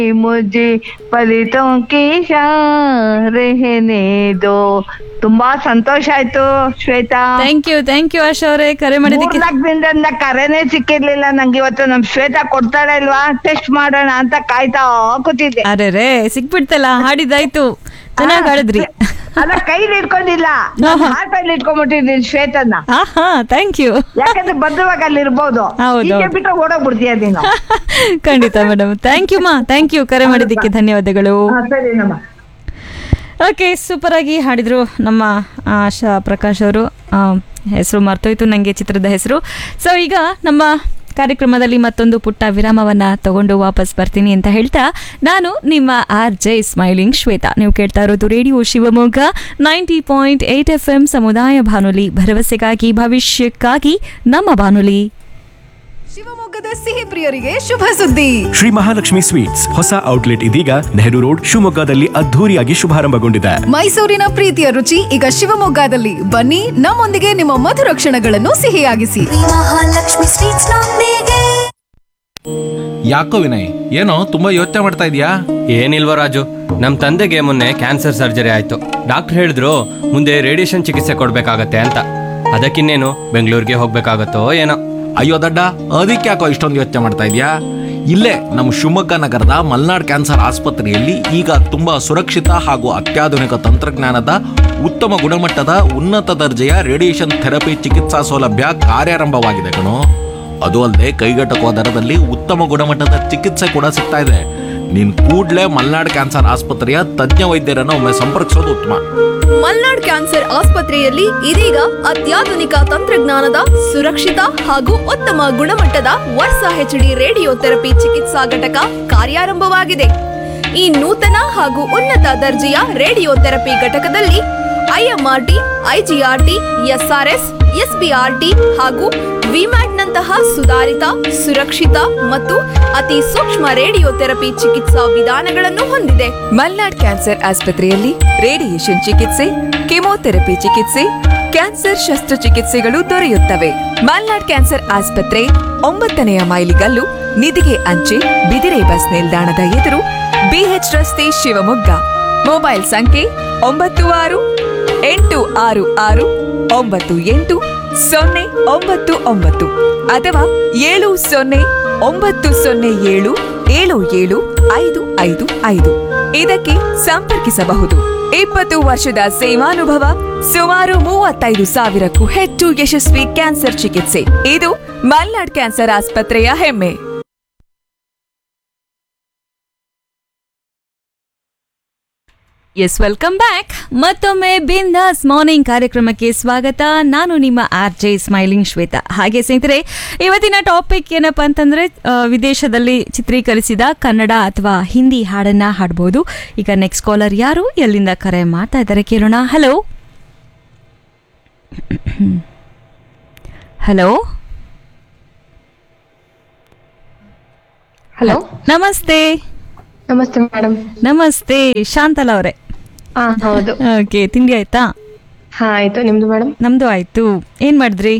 मुझे पलितों की शान रहने दो. ತುಂಬಾ ಸಂತೋಷ ಆಯ್ತು ಶ್ವೇತಾ. ಥ್ಯಾಂಕ್ ಯು ಆಶಾ ಅವರೇ, ಕರೆ ಮಾಡಿದ್ದಕ್ಕೆ. 3-4 ದಿನದಿಂದ ಕರೆನೇ ಸಿಕ್ಕಿರ್ಲಿಲ್ಲ ನಂಗೆ. ಇವತ್ತು ನಮ್ ಶ್ವೇತಾ ಕೊಡ್ತಾಳೆ ಅಲ್ವಾ, ಟೆಸ್ಟ್ ಮಾಡೋಣ ಅಂತ ಕಾಯ್ತಾ ಕೂತಿದ್ದೆ. ಅರೆ ಸಿಕ್ಬಿಡ್ತಲ್ಲ, ಹಾಡಿದಾಯ್ತು, ಚೆನ್ನಾಗಿ ಹಾಡಿದ್ರಿ. ಅಲ್ಲ, ಕೈಲಿ ಇಟ್ಕೊಂಡಿಲ್ಲ, ಹಾರ್ಟಲ್ಲಿ ಇಟ್ಕೊಂಡ್ಬಿಟ್ಟಿದ್ದೀನಿ ಶ್ವೇತನ್ನ. Thank you. ಯಾಕಂದ್ರೆ ಭದ್ರವಾಗಿ ಅಲ್ಲಿ ಇರ್ಬೋದು, ಹೀಗೆ ಬಿಟ್ಟು ಓಡೋಗ್ಬಿಡ್ತೀಯ ನೀನು. ಖಂಡಿತ ಮೇಡಮ್, ಥ್ಯಾಂಕ್ ಯು ಮಾ, ಥ್ಯಾಂಕ್ ಯು, ಕರೆ ಮಾಡಿದ್ದಕ್ಕೆ ಧನ್ಯವಾದಗಳು. ಸರಿನಮ್ಮ. ಓಕೆ, ಸೂಪರ್ ಆಗಿ ಹಾಡಿದ್ರು ನಮ್ಮ ಆಶಾ ಪ್ರಕಾಶ್ ಅವರು. ಹೆಸರು ಮರ್ತೋಯ್ತು ನನಗೆ, ಚಿತ್ರದ ಹೆಸರು. ಸೊ ಈಗ ನಮ್ಮ ಕಾರ್ಯಕ್ರಮದಲ್ಲಿ ಮತ್ತೊಂದು ಪುಟ್ಟ ವಿರಾಮವನ್ನು ತಗೊಂಡು ವಾಪಸ್ ಬರ್ತೀನಿ ಅಂತ ಹೇಳ್ತಾ, ನಾನು ನಿಮ್ಮ RJ ಸ್ಮೈಲಿಂಗ್ ಶ್ವೇತಾ. ನೀವು ಕೇಳ್ತಾ ಇರೋದು ರೇಡಿಯೋ ಶಿವಮೊಗ್ಗ 90.8 FM ಸಮುದಾಯ ಬಾನುಲಿ, ಭರವಸೆಗಾಗಿ ಭವಿಷ್ಯಕ್ಕಾಗಿ ನಮ್ಮ ಬಾನುಲಿ. ಶಿವಮೊಗ್ಗದ ಸಿಹಿ ಪ್ರಿಯರಿಗೆ ಶುಭ ಸುದ್ದಿ. ಶ್ರೀ ಮಹಾಲಕ್ಷ್ಮಿ ಸ್ವೀಟ್ಸ್ ಹೊಸ ಔಟ್ಲೆಟ್ ಇದೀಗ ನೆಹರು ರೋಡ್ ಶಿವಮೊಗ್ಗದಲ್ಲಿ ಅದ್ಧೂರಿಯಾಗಿ ಶುಭಾರಂಭಗೊಂಡಿದೆ. ಮೈಸೂರಿನ ಪ್ರೀತಿಯ ರುಚಿ ಈಗ ಶಿವಮೊಗ್ಗದಲ್ಲಿ. ಬನ್ನಿ, ನಮ್ಮೊಂದಿಗೆ ನಿಮ್ಮ ಮಧುರ ಕ್ಷಣಗಳನ್ನು ಸಿಹಿಯಾಗಿಸಿ. ಮಹಾಲಕ್ಷ್ಮಿ ಸ್ವೀಟ್ಸ್ ನೊಂದಿಗೆ. ಯಾಕೋ ವಿನಯ್, ಏನೋ ತುಂಬಾ ಯೋಚನೆ ಮಾಡ್ತಾ ಇದೀಯಾ? ಏನಿಲ್ವ ರಾಜು, ನಮ್ ತಂದೆಗೆ ಮೊನ್ನೆ ಕ್ಯಾನ್ಸರ್ ಸರ್ಜರಿ ಆಯ್ತು. ಡಾಕ್ಟರ್ ಹೇಳಿದ್ರು ಮುಂದೆ ರೇಡಿಯೇಷನ್ ಚಿಕಿತ್ಸೆ ಕೊಡ್ಬೇಕಾಗತ್ತೆ ಅಂತ. ಅದಕ್ಕಿನ್ನೇನು ಬೆಂಗಳೂರಿಗೆ ಹೋಗ್ಬೇಕಾಗತ್ತೋ ಏನೋ. ಅಯ್ಯೋ ದಡ್ಡ, ಅದಕ್ಕೆ ಯಾಕೋ ಇಷ್ಟೊಂದು ಯೋಚನೆ ಮಾಡ್ತಾ ಇದೀಯಾ? ಇಲ್ಲೇ ನಮ್ಮ ಶಿವಮೊಗ್ಗ ನಗರದ ಮಲ್ನಾಡ್ ಕ್ಯಾನ್ಸರ್ ಆಸ್ಪತ್ರೆಯಲ್ಲಿ ಈಗ ತುಂಬಾ ಸುರಕ್ಷಿತ ಹಾಗೂ ಅತ್ಯಾಧುನಿಕ ತಂತ್ರಜ್ಞಾನದ ಉತ್ತಮ ಗುಣಮಟ್ಟದ ಉನ್ನತ ದರ್ಜೆಯ ರೇಡಿಯೇಷನ್ ಥೆರಪಿ ಚಿಕಿತ್ಸಾ ಸೌಲಭ್ಯ ಕಾರ್ಯಾರಂಭವಾಗಿದೆ ಕಣೋ. ಅದು ಅಲ್ಲದೆ ಕೈಗೆಟಕುವ ದರದಲ್ಲಿ ಉತ್ತಮ ಗುಣಮಟ್ಟದ ಚಿಕಿತ್ಸೆ ಕೂಡ ಸಿಗ್ತಾ ಇದೆ. ನೀನ್ ಕೂಡ್ಲೇ ಮಲ್ನಾಡ್ ಕ್ಯಾನ್ಸರ್ ಆಸ್ಪತ್ರೆಯ ತಜ್ಞ ವೈದ್ಯರನ್ನು ಒಮ್ಮೆ ಸಂಪರ್ಕಿಸೋದು ಉತ್ತಮ. ಮಲ್ನಾಡ್ ಕ್ಯಾನ್ಸರ್ ಆಸ್ಪತ್ರೆಯಲ್ಲಿ ಇದೀಗ ಅತ್ಯಾಧುನಿಕ ತಂತ್ರಜ್ಞಾನದ ಸುರಕ್ಷಿತ ಹಾಗೂ ಉತ್ತಮ ಗುಣಮಟ್ಟದ ವರ್ಷ HD ರೇಡಿಯೋ ಥೆರಪಿ ಚಿಕಿತ್ಸಾ ಘಟಕ ಕಾರ್ಯಾರಂಭವಾಗಿದೆ. ಈ ನೂತನ ಹಾಗೂ ಉನ್ನತ ದರ್ಜೆಯ ರೇಡಿಯೋ ಥೆರಪಿ ಘಟಕದಲ್ಲಿ IMRT, IGRT, SRS, SBRT ಹಾಗೂ ವಿಮ್ಯಾಟ್ನಂತಹ ಸುಧಾರಿತ, ಸುರಕ್ಷಿತ ಮತ್ತು ಅತಿ ಸೂಕ್ಷ್ಮ ರೇಡಿಯೋ ಥೆರಪಿ ಚಿಕಿತ್ಸಾ ವಿಧಾನಗಳನ್ನು ಹೊಂದಿದೆ. ಮಲ್ನಾಡ್ ಕ್ಯಾನ್ಸರ್ ಆಸ್ಪತ್ರೆಯಲ್ಲಿ ರೇಡಿಯೇಷನ್ ಚಿಕಿತ್ಸೆ, ಕೆಮೊಥೆರಪಿ ಚಿಕಿತ್ಸೆ, ಕ್ಯಾನ್ಸರ್ ಶಸ್ತ್ರಚಿಕಿತ್ಸೆಗಳು ದೊರೆಯುತ್ತವೆ. ಮಲ್ನಾಡ್ ಕ್ಯಾನ್ಸರ್ ಆಸ್ಪತ್ರೆ 9ನೇ ಮೈಲಿಗಲ್ಲು, ನಿಧಿಗೆ ಅಂಚೆ, ಬಿದಿರೆ ಬಸ್ ನಿಲ್ದಾಣದ ಎದುರು, BH ರಸ್ತೆ, ಶಿವಮೊಗ್ಗ. ಮೊಬೈಲ್ ಸಂಖ್ಯೆ 9661988099 ಅಥವಾ 7090077755. ಇದಕ್ಕೆ ಸಂಪರ್ಕಿಸಬಹುದು. 20 ವರ್ಷದ ಸೇವಾನುಭವ, ಸುಮಾರು 35,000ಕ್ಕೂ ಹೆಚ್ಚು ಯಶಸ್ವಿ ಕ್ಯಾನ್ಸರ್ ಚಿಕಿತ್ಸೆ. ಇದು ಮಲ್ನಾಡ್ ಕ್ಯಾನ್ಸರ್ ಆಸ್ಪತ್ರೆಯ ಹೆಮ್ಮೆ. S, welcome back. ಮತ್ತೊಮ್ಮೆ ಬಿಂದಾಸ್ ಮಾರ್ನಿಂಗ್ ಕಾರ್ಯಕ್ರಮಕ್ಕೆ ಸ್ವಾಗತ. ನಾನು ನಿಮ್ಮ RJ ಸ್ಮೈಲಿಂಗ್ ಶ್ವೇತಾ. ಹಾಗೆ ಸ್ನೇಹಿತರೆ, ಇವತ್ತಿನ ಟಾಪಿಕ್ ಏನಪ್ಪಾ ಅಂತಂದ್ರೆ, ವಿದೇಶದಲ್ಲಿ ಚಿತ್ರೀಕರಿಸಿದ ಕನ್ನಡ ಅಥವಾ ಹಿಂದಿ ಹಾಡನ್ನ ಹಾಡಬಹುದು. ಈಗ ನೆಕ್ಸ್ಟ್ ಕಾಲರ್ ಯಾರು, ಎಲ್ಲಿಂದ ಕರೆ ಮಾಡ್ತಾ ಇದ್ದಾರೆ ಕೇಳೋಣ. ಹಲೋ ಹಲೋ ಹಲೋ, ನಮಸ್ತೆ. ನಮಸ್ತೆ ಮೇಡಮ್. ನಮಸ್ತೆ, ಶಾಂತಲಾ ಅವರೇ. ಹೌದು. ಓಕೆ, ತಿಂಡಿ ಆಯ್ತಾ? ಆಯ್ತು, ನಿಮ್ದು ಮೇಡಮ್? ನಮ್ದು ಆಯ್ತು. ಏನ್ ಮಾಡಿದ್ರಿ?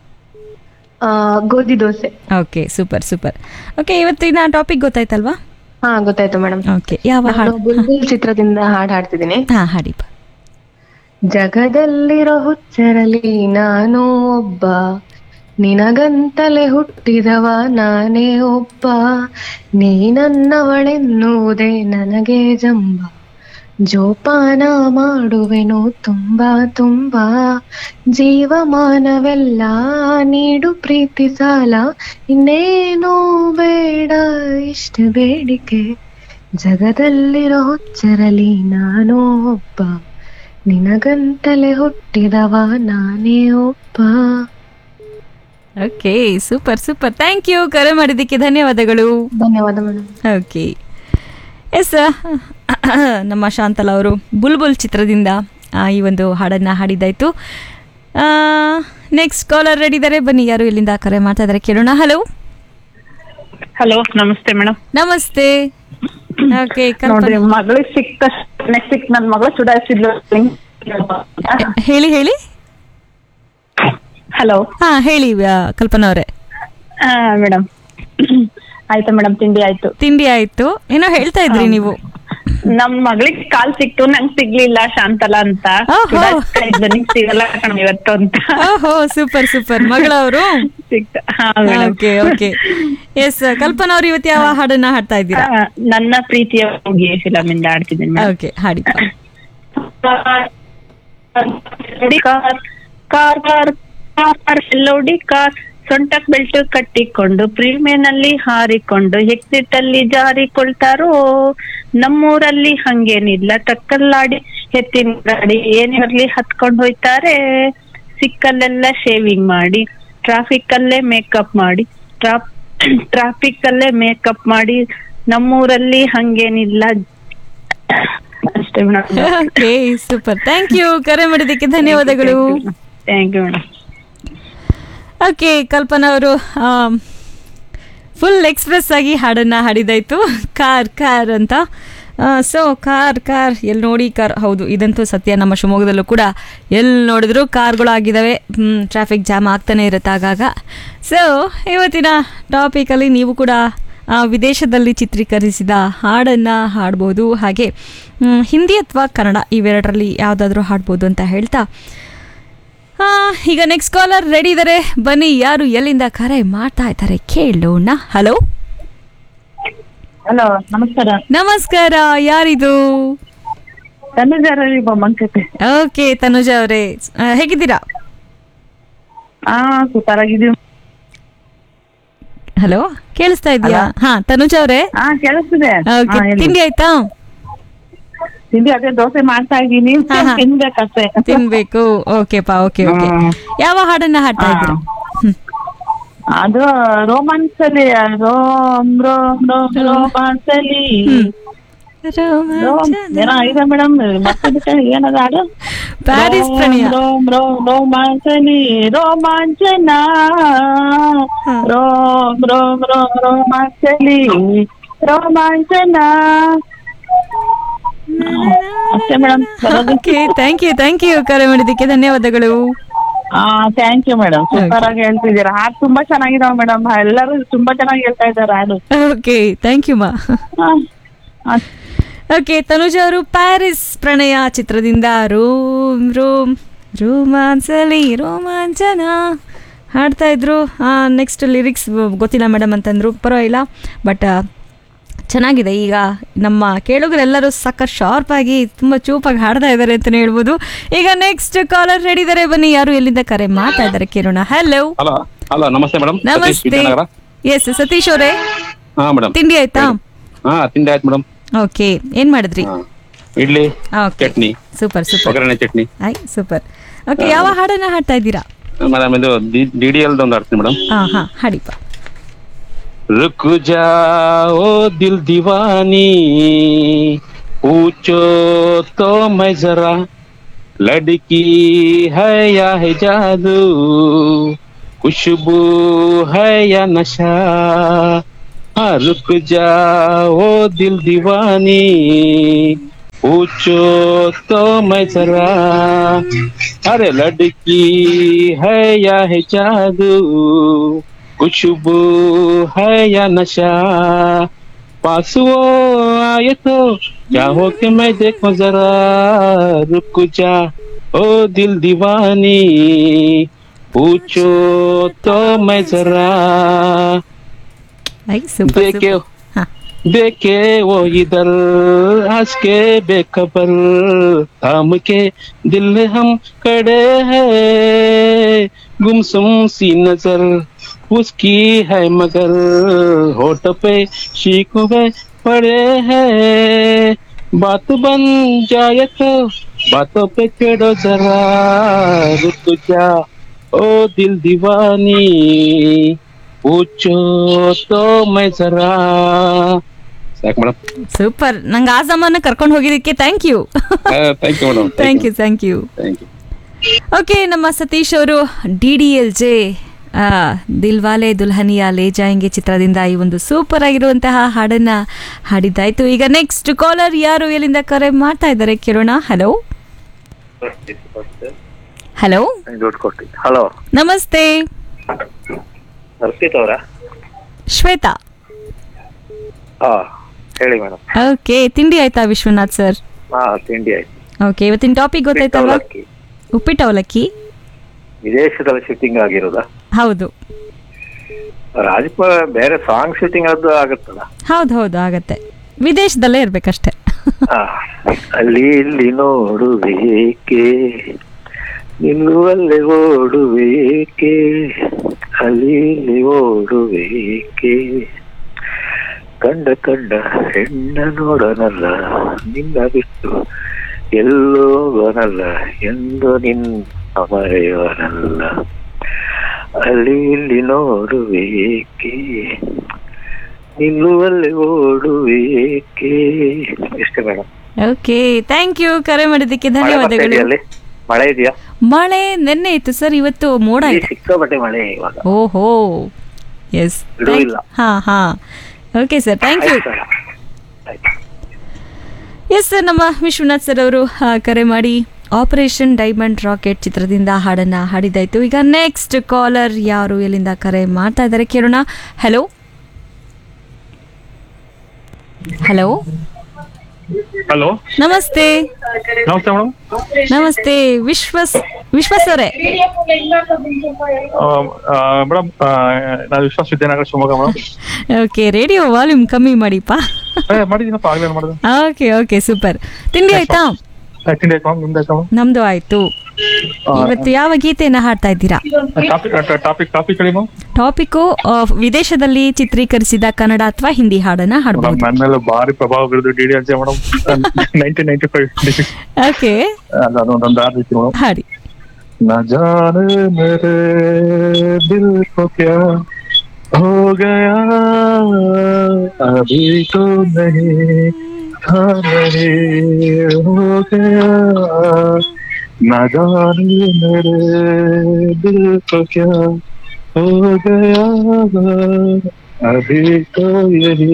ಗೋಧಿ dosa. Okay, super super. Okay, ಇವತ್ತಿನ ಟಾಪಿಕ್ ಗೊತ್ತಾಯ್ತಲ್ವಾ? ಗೊತ್ತಾಯ್ತು ಮೇಡಮ್. ಓಕೆ, ಯಾವ ಹಾಡು? ಬುಲ್ಬುಲ್ ಚಿತ್ರದಿಂದ ಹಾಡು ಹಾಡ್ತಿದ್ದೀನಿ. ಹಾಡಿ. ಜಗದಲ್ಲಿರೋ ಹುಚ್ಚರಲ್ಲಿ ನಾನು ಒಬ್ಬ, ನಿನಗಂತಲೇ ಹುಟ್ಟಿದವ ನಾನೇ ಒಬ್ಬ, ನೀನನ್ನವಳೆನ್ನುವುದೇ ನನಗೆ ಜಂಬ, ಜೋಪಾನ ಮಾಡುವೆನು ತುಂಬಾ ತುಂಬಾ, ಜೀವಮಾನವೆಲ್ಲ ನೀಡು ಪ್ರೀತಿ ಸಾಲ, ಇನ್ನೇನೂ ಬೇಡ ಇಷ್ಟ ಬೇಡಿಕೆ, ಜಗದಲ್ಲಿರೋ ಹುಚ್ಚರಲ್ಲಿ ನಾನು ಒಬ್ಬ, ನಿನಗಂತಲೇ ಹುಟ್ಟಿದವ ನಾನೇ ಒಬ್ಬ. Okay, super super. Thank you, ಕರೆ ಮಾಡಿದ್ದಕ್ಕೆ ಧನ್ಯವಾದಗಳು. ಧನ್ಯವಾದ ಮೇಡಮ್. ಓಕೆ, ಎಸ್, ನಮ್ಮ ಶಾಂತಲಾ ಅವರು ಬುಲ್ಬುಲ್ ಚಿತ್ರದಿಂದ ಈ ಒಂದು ಹಾಡನ್ನು ಹಾಡಿದ್ದಾಯಿತು. ನೆಕ್ಸ್ಟ್ ಕಾಲರ್ ರೆಡಿ ಇದ್ದಾರೆ, ಬನ್ನಿ. ಯಾರು ಎಲ್ಲಿಂದ ಕರೆ ಮಾಡ್ತಾ ಇದ್ದಾರೆ ಕೇಳೋಣ. ಹಲೋ ಹಲೋ, ನಮಸ್ತೆ ಮೇಡಮ್. ನಮಸ್ತೆ. ಓಕೆ, ಮಗಳಿಗೆ ಸಿಕ್ಕ ನನ್ನ ಮಗಳು ಸುಧಾರಿಸಿದ್ಲು. ಹೇಳಿ ಹೇಳಿ. ಹಲೋ. ಹೇಳಿ ಕಲ್ಪನಾ ಅವರೇ. ಮೇಡಮ್, ಆಯ್ತು ಮೇಡಮ್, ತಿಂಡಿ ಆಯ್ತು. ತಿಂಡಿ ಆಯ್ತು. ಏನೋ ಹೇಳ್ತಾ ಇದ್ರಿ ನೀವು? ನಮ್ ಮಗಳಿಗೆ ಕಾಲ್ ಸಿಕ್ತು, ನಂಗ್ ಸಿಗ್ಲಿಲ್ಲ ಶಾಂತಲಾ ಅಂತ. ನಿಂಗ್ ಸಿಗಲ್ಲ ಕಣ್ ಇವತ್ತು ಅಂತ. ಓಹೋ, super super. ಮಗಳವರು ಸಿಕ್ತ. Okay okay. S, ಕಲ್ಪನಾ ಅವ್ರು ಇವತ್ತು ಯಾವ ಹಾಡನ್ನ ಹಾಡ್ತಾ ಇದ್ದೀರಾ? ನನ್ನ ಪ್ರೀತಿಯ ಹೋಗಿ ಫಿಲಮ್ ಇಂದ ಆಡ್ತಿದ್ದೀನಿ. ಓಕೆ, ಹಾಡಿ. ಕಾರ್ ಸೊಂಟಕ್ ಬೆಲ್ಟ್ ಕಟ್ಟಿಕೊಂಡು ಪ್ರೀಮಿಯನಲ್ಲಿ ಹಾರಿಕೊಂಡು ಎಕ್ಸಿಟ್ ಅಲ್ಲಿ ಜಾರಿಕೊಳ್ತಾರೋ, ನಮ್ಮೂರಲ್ಲಿ ಹಂಗೇನಿಲ್ಲ, ಟಕ್ಕಲ್ಲಾಡಿ ಎತ್ತಿನ ಗಾಡಿ ಏನಿರ್ಲಿ ಹತ್ಕೊಂಡು ಹೋಯ್ತಾರೆ. ಸಿಕ್ಕಲ್ಲೆಲ್ಲ ಶೇವಿಂಗ್ ಮಾಡಿ, ಟ್ರಾಫಿಕ್ ಅಲ್ಲೇ ಮೇಕಪ್ ಮಾಡಿ, ಟ್ರಾಫಿಕ್ ಅಲ್ಲೇ ಮೇಕಪ್ ಮಾಡಿ, ನಮ್ಮೂರಲ್ಲಿ ಹಂಗೇನಿಲ್ಲ. ಅಷ್ಟೇ madam. Okay, super. Thank you. ಕರೆ ಮಾಡಿದ್ದಕ್ಕೆ ಧನ್ಯವಾದಗಳು. Thank you madam. ಓಕೆ, ಕಲ್ಪನಾ ಅವರು ಫುಲ್ ಎಕ್ಸ್ಪ್ರೆಸ್ ಆಗಿ ಹಾಡನ್ನು ಹಾಡಿದಾಯಿತು. ಕಾರ್ ಕಾರ್ ಅಂತ. ಸೊ ಕಾರ್ ಕಾರ್ ಎಲ್ಲಿ ನೋಡಿ ಕಾರ್, ಹೌದು ಇದಂತೂ ಸತ್ಯ. ನಮ್ಮ ಶಿವಮೊಗ್ಗದಲ್ಲೂ ಕೂಡ ಎಲ್ಲಿ ನೋಡಿದ್ರು ಕಾರ್ಗಳು ಆಗಿದ್ದಾವೆ. ಟ್ರಾಫಿಕ್ ಜಾಮ್ ಆಗ್ತಾನೆ ಇರುತ್ತೆ ಆಗಾಗ. ಸೊ ಇವತ್ತಿನ ಟಾಪಿಕಲ್ಲಿ ನೀವು ಕೂಡ ವಿದೇಶದಲ್ಲಿ ಚಿತ್ರೀಕರಿಸಿದ ಹಾಡನ್ನು ಹಾಡ್ಬೋದು, ಹಾಗೆ ಹಿಂದಿ ಅಥವಾ ಕನ್ನಡ ಇವೆರಡರಲ್ಲಿ ಯಾವುದಾದ್ರೂ ಹಾಡ್ಬೋದು ಅಂತ ಹೇಳ್ತಾ, ಈಗ ನೆಕ್ಸ್ಟ್ ಕಾಲರ್ ರೆಡಿ ಇದ್ದಾರೆ. ಬನ್ನಿ, ಯಾರು ಎಲ್ಲಿಂದ ಕರೆ ಮಾಡ್ತಾ ಇದ್ದಾರೆ ಕೇಳೋಣ. ಹಲೋ ಹಲೋ, ನಮಸ್ಕಾರ. ನಮಸ್ಕಾರ, ಯಾರಿದು? ತನುಜಾರಿ ಬೊಮ್ಮಂಕತೆ. ಓಕೆ ತನುಜಾ ಅವರೇ, ಹೇಗಿದ್ದೀರಾ? ಸೂಪರ್ ಆಗಿದ್ದೀವಿ. ಹಲೋ, ಕೇಳಿಸ್ತಾ ಇದೆಯಾ? ಹಾ ತನುಜಾ ಅವರೇ, ಕೇಳಿಸ್ತಿದೆ. ತಿಂಡಿ ಆಯ್ತಾ? ತಿಂಡಿ ಅದೇ ದೋಸೆ ಮಾಡ್ತಾ ಇದ್ದೀನಿ, ತಿನ್ಬೇಕಷ್ಟೇ. ತಿನ್ಬೇಕು. ಓಕೆಪಾ, ಓಕೆ ಓಕೆ. ಯಾವ ಹಾಡನ್ನ ಹಾಡ್ತಾ ಇದ್ದೀರಾ? ಅದು ರೋಮಾನ್ಸ್ ಅಲ್ಲಿ, ರೋಮಾನ್ಸ್ ಅಲ್ಲಿ ಇದೆ ಮೇಡಮ್. ಮತ್ತೆ ಏನದ ಹಾಡು? ಪ್ಯಾರಿಸ್ ಪ್ರಣಯ. ರೋಮಾನ್ಸ್ ಅಲ್ಲಿ ರೋಮಾಂಚನ, ರೋಮಾನ್ಸ್ ಅಲ್ಲಿ ರೋಮಾಂಚನ. ಅಷ್ಟೇ madam. Okay, thank you thank you. ಕರೆ ಮಾಡಿದ್ದಕ್ಕೆ ಧನ್ಯವಾದಗಳು. Thank you madam. ಸೂಪರ್ ಆಗಿ ಹೇಳ್ತಿದ್ದೀರಾ. ಹಾಡು ತುಂಬಾ ಚೆನ್ನಾಗಿದಾವ ಮೇಡಮ್, ಎಲ್ಲರೂ ತುಂಬಾ ಚೆನ್ನಾಗಿ ಹೇಳ್ತಾ ಇದ್ದಾರೆ ಹಾಡು. ಓಕೆ, ಥ್ಯಾಂಕ್ ಯು ಮಾ. ಓಕೆ, ತನುಜಾ ಅವರು ಪ್ಯಾರಿಸ್ ಪ್ರಣಯ ಚಿತ್ರದಿಂದ ರೋಮ್ ರೋಮ್ ರೋಮಾನ್ಸಲಿ ರೋಮಾಂಚನ ಹಾಡ್ತಾ ಇದ್ರು. ನೆಕ್ಸ್ಟ್ ಲಿರಿಕ್ಸ್ ಗೊತ್ತಿಲ್ಲ ಮೇಡಮ್ ಅಂತಂದ್ರು. ಪರವಾಗಿಲ್ಲ, ಬಟ್ ಚೆನ್ನಾಗಿದೆ. ಈಗ ನಮ್ಮ ಕೇಳುಗರೆಲ್ಲರೂ ಸಾಕಷ್ಟು ಶಾರ್ಪ್ ಆಗಿ ತುಂಬ ಚೂಪಾಗಿ ಹಾಡ್ತಾ ಇದ್ದಾರೆ ಅಂತಲೇ ಹೇಳ್ಬೋದು. ಈಗ ನೆಕ್ಸ್ಟ್ ಕಾಲರ್ ರೆಡಿ ಇದ್ದಾರೆ. ಬನ್ನಿ, ಯಾರು ಎಲ್ಲಿಂದ ಕರೆ ಮಾಡ್ತಾ ಇದ್ದಾರೆ ಕೇಳೋಣ. ಹಲೋ. ಹಲೋ, ನಮಸ್ತೆ ಮೇಡಮ್. ನಮಸ್ತೆ. ಎಸ್, ಸತೀಶ್ ಅವರೇ, ತಿಂಡಿ ಆಯ್ತಾ? ತಿಂಡಿ ಆಯ್ತು ಮೇಡಮ್. ಓಕೆ, ಏನ್ ಮಾಡಿದ್ರಿ? ಇಡ್ಲಿ, ಚಟ್ನಿ. Super super. ಒಗ್ಗರಣೆ ಚಟ್ನಿ. ಸೂಪರ್. ಓಕೆ, ಯಾವ ಹಾಡನ್ನ ಹಾಡ್ತಾ ಇದ್ದೀರಾ? ಮೇಡಮ್ ಇದು DDL ಒಂದು ಹಾಡ್ತೀನಿ ಮೇಡಮ್. ಹಾಡಿಪ್ಪ. रुक जाओ दिल दीवानी, पूछो तो मैं जरा, लड़की है या है जादू, खुशबू है या नशा. हाँ, रुक जाओ दिल दीवानी, पूछो तो मैं जरा, अरे लड़की है या है जादू, खुशबू है या नशा. पास वो आए तो चाहो कि मैं देखूं जरा, रुक जा ओ दिल दीवानी, पूछो तो मैं जरा. देखे देखे वो इधर हंस के बेखबर, थाम के दिल हम खड़े हैं, गुमसुम सी नजर उसकी है मगर, होठ पे शिकवे पड़े हैं. बात बन जाए तो बातों पे छेड़ो जरा, रुक जा ओ दिल दीवानी, पूछो तो मैं जरा. ಸಾಕು ಮೇಡಮ್. ಸೂಪರ್. ನಂಗೆ ಆ ಸಾಮಾನ ಕರ್ಕೊಂಡು ಹೋಗಿದ್ದಕ್ಕೆ thank you. Thank you madam. Thank you thank you. Okay, ನಮ್ಮ ಸತೀಶ್ ಅವರು DDLJ ದಿಲ್ವಾಲೆ ದುಲ್ಹನಿಯಾ ಲೇ ಜಾಯೆಂಗೆ ಚಿತ್ರದಿಂದ ಈ ಒಂದು ಸೂಪರ್ ಆಗಿರುವಂತಹ ಹಾಡನ್ನ ಹಾಡಿದ್ದಾಯ್ತು. ಈಗ ನೆಕ್ಸ್ಟ್ ಕಾಲರ್ ಯಾರು ಎಲ್ಲಿಂದ ಕರೆ ಮಾಡ್ತಾ ಇದ್ದಾರೆ ಕೇಳೋಣ. Hello hello. ಹಲೋ, ನಮಸ್ತೆ. ಹರ್ಷಿತ್ ಅವರಾ? ಶ್ವೇತಾ. ಹಾ ಹೇಳಿ ಮೇಡಮ್. ಓಕೆ, ತಿಂಡಿ ಆಯ್ತಾ ವಿಶ್ವನಾಥ್ ಸರ್? ಹಾ ತಿಂಡಿ ಆಯ್ತು. ಓಕೆ, ಇವತ್ತಿನ ಟಾಪಿಕ್ ಗೊತ್ತಾಯ್ತಲ್ವಾ? ಉಪ್ಪಿಟ್ಟು ಅವಲಕ್ಕಿ ವಿದೇಶದಲ್ಲಿ ಶೂಟಿಂಗ್ ಆಗಿರೋದಾ? ಹೌದು ಬೇರೆ ಸಾಂಗ್ ಶೂಟಿಂಗ್ ಅದು ಆಗುತ್ತಲ್ಲ? ಹೌದು ಆಗತ್ತೆ, ವಿದೇಶದಲ್ಲೇ ಇರ್ಬೇಕಷ್ಟೇ. ಅಲ್ಲಿ ಇಲ್ಲಿ ನೋಡುವೇಕೆ, ನಿಲ್ಲುವಲ್ಲೇ ಓಡುವೇಕೆ, ಅಲ್ಲಿ ಇಲ್ಲಿ ಓಡುವೇಕೆ, ಕಂಡ ಕಂಡ ಹೆಣ್ಣ ನೋಡನಲ್ಲ, ನಿನ್ನ ಬಿಟ್ಟು ಎಲ್ಲೋಗನಲ್ಲ, ಎಂದು ನಿನ್ನ ಮರೆಯವನಲ್ಲ, ಅಲ್ಲಿ ಇಲ್ಲಿ ನೋಡುವೇಕೆ, ನಿಲ್ಲುವಲ್ಲಿ ಓಡುವೇಕೆ. ಇಷ್ಟೇ ಮೇಡಮ್. Okay, thank you. ಕರೆ ಮಾಡಿದ್ದಕ್ಕೆ ಧನ್ಯವಾದಗಳು. ಮಳೆ ಇದೆಯಾ? ಮಳೆ ನಿನ್ನೆ ಇತ್ತು ಸರ್, ಇವತ್ತು ಮೋಡ ಇದೆ. ಸಿಕ್ಕಾಪಟ್ಟೆ ಮಳೆ ಇವಾಗ. ಓಹೋ, ಎಸ್. ಹಾ okay sir, thank you. Yes sir, ನಮ್ಮ ವಿಶ್ವನಾಥ್ ಸರ್ ಅವರು ಕರೆ ಮಾಡಿ ಆಪರೇಷನ್ ಡೈಮಂಡ್ ರಾಕೆಟ್ ಚಿತ್ರದಿಂದ ಹಾಡನ್ನ ಹಾಡಿದಾಯ್ತು. ಈಗ ನೆಕ್ಸ್ಟ್ ಕಾಲರ್ ಯಾರು, ಎಲ್ಲಿಂದ ಕರೆ ಮಾಡ್ತಾ ಇದ್ದಾರೆ ಕೇಳೋಣ. ಹಲೋ ಹಲೋ ಹಲೋ, ನಮಸ್ತೆ. ನಮಸ್ತೆ ಮೇಡಮ್. ನಮಸ್ತೆ ವಿಶ್ವಾಸ್ ಅವರೇ. ಮೇಡಮ್ ನಾನು ವಿಶ್ವಾಸ್ Vidyanagar Shivamogga madam. Okay, radio volume ಕಮ್ಮಿ ಮಾಡಿಪ್ಪ. ಮಾಡಿದೀನಪ್ಪ, ಆಗ್ಲೇ ಮಾಡಿದೆ. Okay super. ತಿಂಡಿ ಆಯ್ತಾ? ತಿಂಡಿ ಆಯ್ತು ಮ್ಯಾಮ್, ನಿಮ್ದು ಆಯ್ತಾ? ನಮ್ದು ಆಯ್ತು. ಇವತ್ತು ಯಾವ ಗೀತೆಯನ್ನ ಹಾಡ್ತಾ ಇದ್ದೀರಾ? ಟಾಪಿಕ್ ಹೇಳಿ ಮ್ಯಾಮ್. ಟಾಪಿಕ್ ವಿದೇಶದಲ್ಲಿ ಚಿತ್ರೀಕರಿಸಿದ ಕನ್ನಡ ಅಥವಾ ಹಿಂದಿ ಹಾಡನ್ನ ಹಾಡಬಹುದು. ನನ್ನ ಮೇಲೆ ಭಾರಿ ಪ್ರಭಾವ ಬೀರಿದ್ರು ಡಿ ಡಿ ಅಜ್ಜ ಮೇಡಮ್. 1995. ಓಕೆ, ಅದೊಂದು ಹಾಡು ರೀತಿ ಮೇಡಮ್. ಹಾಡಿ. न जाने मेरे दिल को क्या हो गया, अभी तो नहीं था, नहीं हो गया, न जाने मेरे दिल को क्या हो गया, अभी तो यही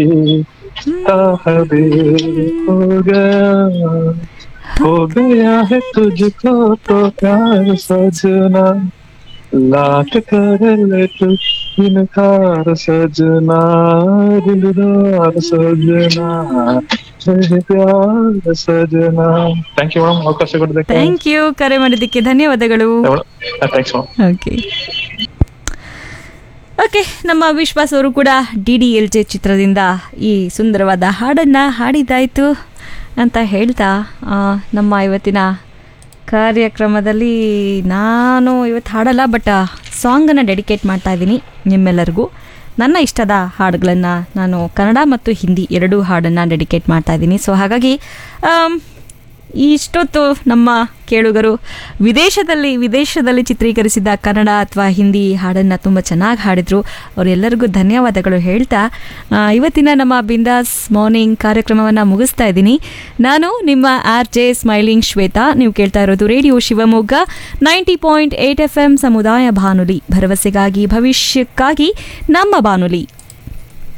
हो गया, हो गया है तुझको तो प्यार सजना, लाट कर ले तू इनकार सजना, दिलदार सजना, प्यार सजना. ಥ್ಯಾಂಕ್ ಯು ಮೇಡಮ್, ಅವಕಾಶ ಕೊಡೋದಕ್ಕೆ. ಥ್ಯಾಂಕ್ ಯು, ಕರೆ ಮಾಡಿದ್ದಕ್ಕೆ ಧನ್ಯವಾದಗಳು. Thanks madam. ಓಕೆ, ನಮ್ಮ ವಿಶ್ವಾಸ್ ಅವರು ಕೂಡ DDLJ ಚಿತ್ರದಿಂದ ಈ ಸುಂದರವಾದ ಹಾಡನ್ನ ಹಾಡಿದಾಯ್ತು ಅಂತ ಹೇಳ್ತಾ ನಮ್ಮ ಇವತ್ತಿನ ಕಾರ್ಯಕ್ರಮದಲ್ಲಿ ನಾನು ಇವತ್ತು ಹಾಡಲ್ಲ, ಬಟ್ ಸಾಂಗನ್ನು ಡೆಡಿಕೇಟ್ ಮಾಡ್ತಾ ಇದ್ದೀನಿ ನಿಮ್ಮೆಲ್ಲರಿಗೂ. ನನ್ನ ಇಷ್ಟದ ಹಾಡುಗಳನ್ನು ನಾನು ಕನ್ನಡ ಮತ್ತು ಹಿಂದಿ ಎರಡೂ ಹಾಡನ್ನು ಡೆಡಿಕೇಟ್ ಮಾಡ್ತಾ ಇದ್ದೀನಿ. ಸೊ ಹಾಗಾಗಿ ಇಷ್ಟೊತ್ತು ನಮ್ಮ ಕೇಳುಗರು ವಿದೇಶದಲ್ಲಿ ಚಿತ್ರೀಕರಿಸಿದ ಕನ್ನಡ ಅಥವಾ ಹಿಂದಿ ಹಾಡನ್ನು ತುಂಬ ಚೆನ್ನಾಗಿ ಹಾಡಿದರು. ಅವರೆಲ್ಲರಿಗೂ ಧನ್ಯವಾದಗಳು ಹೇಳ್ತಾ ಇವತ್ತಿನ ನಮ್ಮ ಬಿಂದಾಸ್ ಮಾರ್ನಿಂಗ್ ಕಾರ್ಯಕ್ರಮವನ್ನು ಮುಗಿಸ್ತಾ ಇದ್ದೀನಿ. ನಾನು ನಿಮ್ಮ RJ ಸ್ಮೈಲಿಂಗ್ ಶ್ವೇತಾ. ನೀವು ಕೇಳ್ತಾ ಇರೋದು ರೇಡಿಯೋ ಶಿವಮೊಗ್ಗ 90.8 FM ಸಮುದಾಯ ಬಾನುಲಿ, ಭರವಸೆಗಾಗಿ ಭವಿಷ್ಯಕ್ಕಾಗಿ ನಮ್ಮ ಬಾನುಲಿ.